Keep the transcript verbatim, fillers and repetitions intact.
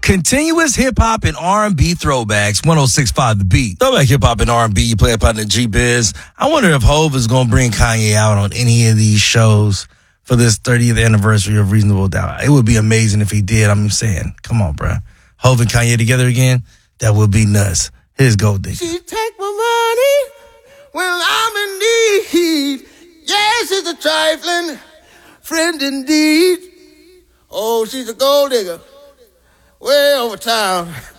Continuous hip-hop and R and B throwbacks, one oh six point five The Beat. Throwback hip-hop and R and B, you play up on the G-Biz. I wonder if Hov is going to bring Kanye out on any of these shows for this thirtieth anniversary of Reasonable Doubt. It would be amazing if he did. I'm saying, come on, bro. Hov and Kanye together again? That would be nuts. Here's Gold Digger. She take my money when I'm in need. Yes, it's a trifling friend indeed. Oh, she's a gold digger way over town.